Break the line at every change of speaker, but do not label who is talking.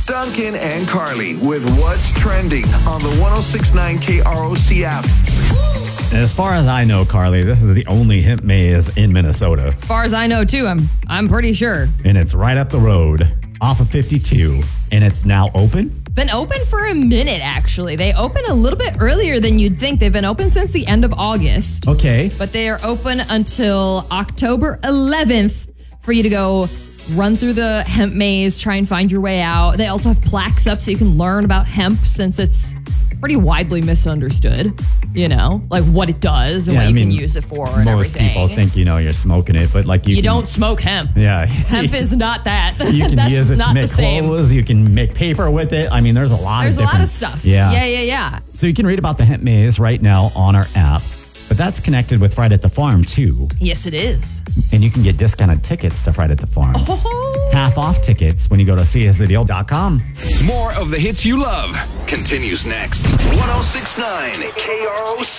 It's Duncan and Carly with What's Trending on the 1069 KROC app.
And as far as I know, Carly, this is the only hemp maze in Minnesota.
As far as I know, too, I'm pretty sure.
And it's right up the road off of 52. And it's now open?
Been open for a minute, actually. They opened a little bit earlier than you'd think. They've been open since the end of August.
Okay.
But they are open until October 11th for you to go run through the hemp maze, try and find your way out. They also have plaques up so you can learn about hemp since it's pretty widely misunderstood, you know, like what it does and what you can use it for and
most
everything.
people think, you're smoking it, but like
you don't smoke hemp.
Yeah.
Hemp is not that.
You can
That's
use it
not
to make
the same.
clothes. You can make paper with it. I mean, there's a lot
of stuff. Yeah.
So you can read about the hemp maze right now on our app, but that's connected with Friday at the Farm too.
Yes, it is.
And you can get discounted tickets to Friday at the Farm. Half off tickets when you go to seeisthedeal.com.
More of the hits you love continues next. 1069 KROC.